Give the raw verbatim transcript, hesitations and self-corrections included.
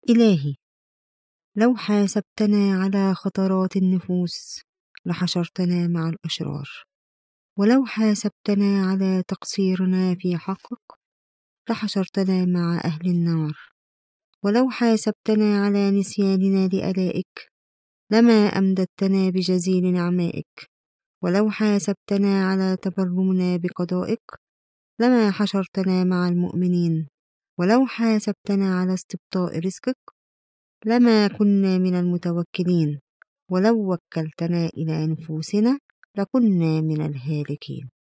إلهي، لو حاسبتنا على خطرات النفوس لحشرتنا مع الأشرار، ولو حاسبتنا على تقصيرنا في حقك لحشرتنا مع أهل النار، ولو حاسبتنا على نسياننا لآلائك لما أمددتنا بجزيل نعمائك، ولو حاسبتنا على تبرمنا بقضائك لما حشرتنا مع المؤمنين، ولو حاسبتنا على استبطاء رزقك لما كنا من المتوكلين، ولو وكلتنا إلى نفوسنا لكنا من الهالكين.